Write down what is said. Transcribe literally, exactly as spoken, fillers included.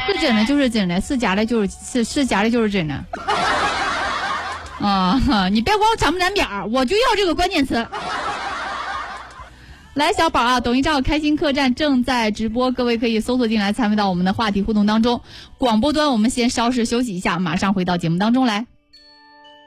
是真的就是真的，是假的就是是是假的就是真的。啊，你别管我沾不沾边儿，我就要这个关键词。来，小宝啊，抖音账号开心客栈正在直播，各位可以搜索进来参与到我们的话题互动当中。广播端我们先稍事休息一下，马上回到节目当中来。